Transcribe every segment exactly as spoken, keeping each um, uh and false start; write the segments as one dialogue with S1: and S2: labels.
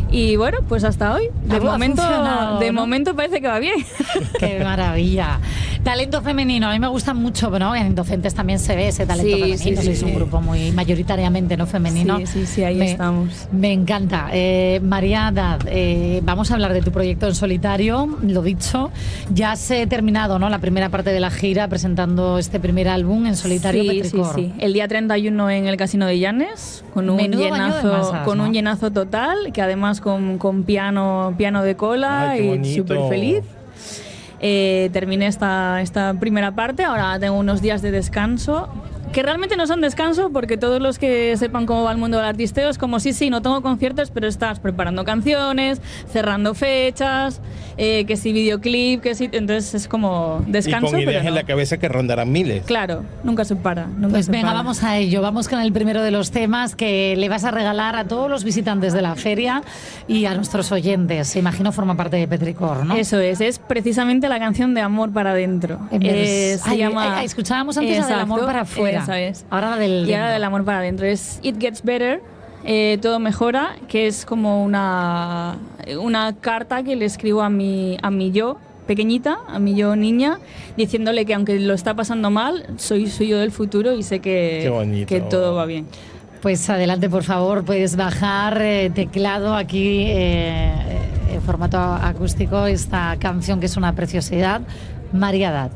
S1: Y bueno, pues hasta hoy. De, momento, de
S2: ¿no?
S1: momento parece que va bien.
S2: ¡Qué maravilla! Talento femenino, a mí me gusta mucho, ¿no? En Indocentes también se ve ese talento
S1: Sí,
S2: femenino.
S1: sí,
S2: Sois
S1: sí.
S2: un grupo muy mayoritariamente no femenino.
S1: Sí, sí, sí, ahí
S2: me,
S1: estamos.
S2: Me encanta. Eh, María Haddad, eh, vamos a hablar de tu proyecto en solitario, lo dicho. Ya has eh, terminado, ¿no?, la primera parte de la gira presentando este primer álbum en solitario,
S1: Sí, sí,
S2: Petricor.
S1: sí. El día treinta y uno en el Casino de Llanes, con un
S2: Menudo baño de
S1: llenazo,
S2: masas,
S1: con
S2: ¿no?
S1: un llenazo total, que además con, con piano, piano de cola.
S3: Ay, qué
S1: y
S3: bonito.
S1: súper feliz. Eh, terminé esta, esta primera parte, ahora tengo unos días de descanso, que realmente no son descanso, porque todos los que sepan cómo va el mundo del artisteo es como, sí, sí, no tengo conciertos, pero estás preparando canciones, cerrando fechas, eh, que si videoclip, que si... Entonces es como descanso,
S3: y con ideas
S1: pero no.
S3: en la cabeza que rondarán miles.
S1: Claro, nunca se para. Nunca
S2: Pues
S1: se
S2: venga,
S1: para.
S2: vamos a ello. Vamos con el primero de los temas que le vas a regalar a todos los visitantes de la feria y a nuestros oyentes. Se imagino forma parte de Petricor, ¿no?
S1: Eso es, es precisamente la canción de Amor para Adentro. Eh, se
S2: Ay,
S1: llama...
S2: ay, escuchábamos antes la del
S1: Exacto,
S2: amor para afuera.
S1: Esa es.
S2: Ahora la del...
S1: Y ahora del amor para adentro. Es It Gets Better, eh, todo mejora, que es como una, una carta que le escribo a mi, a mi yo pequeñita, a mi yo niña, diciéndole que aunque lo está pasando mal, soy, soy yo del futuro y sé que,
S3: Qué bonito.
S1: que todo va bien.
S2: Pues adelante, por favor, puedes bajar eh, teclado aquí eh, en formato acústico esta canción que es una preciosidad, María Haddad.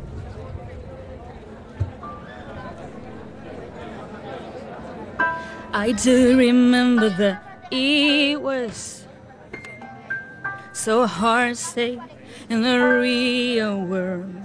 S1: I do remember that it was so hard to stay in the real world.